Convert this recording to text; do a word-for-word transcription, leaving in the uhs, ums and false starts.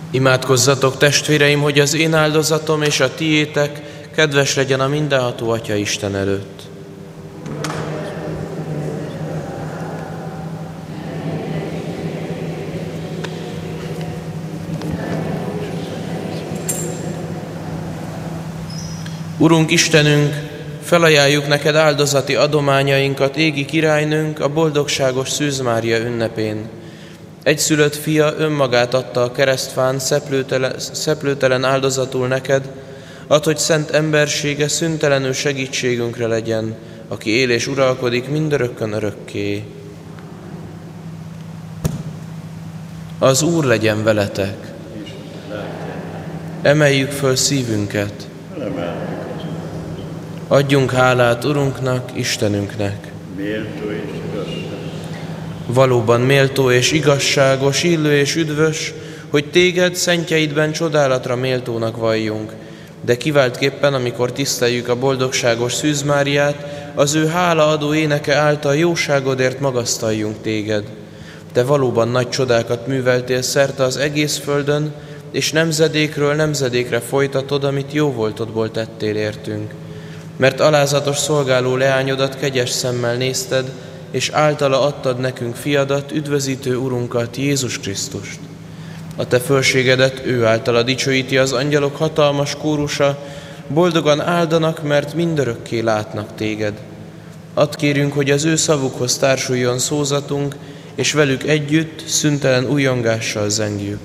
Imádkozzatok, testvéreim, hogy az én áldozatom és a tiétek kedves legyen a mindenható Atya Isten előtt. Urunk Istenünk, felajánljuk neked áldozati adományainkat égi királynőnk a boldogságos Szűz Mária ünnepén. Egyszülött fia önmagát adta a keresztfán szeplőtelen, szeplőtelen áldozatul neked, add, hogy szent embersége szüntelenül segítségünkre legyen, aki él és uralkodik mindörökkön örökké. Az Úr legyen veletek. Emeljük föl szívünket. Adjunk hálát Urunknak, Istenünknek. Méltó és igazságos. Valóban méltó és igazságos, illő és üdvös, hogy téged szentjeidben csodálatra méltónak valljunk, de kiváltképpen, amikor tiszteljük a boldogságos Szűz Máriát, az ő hálaadó éneke által jóságodért magasztaljunk téged. Te valóban nagy csodákat műveltél szerte az egész földön, és nemzedékről nemzedékre folytatod, amit jó voltodból tettél értünk. Mert alázatos szolgáló leányodat kegyes szemmel nézted, és általa adtad nekünk fiadat, üdvözítő Urunkat, Jézus Krisztust. A te fölségedet ő általa dicsőíti az angyalok hatalmas kórusa, boldogan áldanak, mert mindörökké látnak téged. Add kérünk, hogy az ő szavukhoz társuljon szózatunk, és velük együtt szüntelen ujjongással zengjük.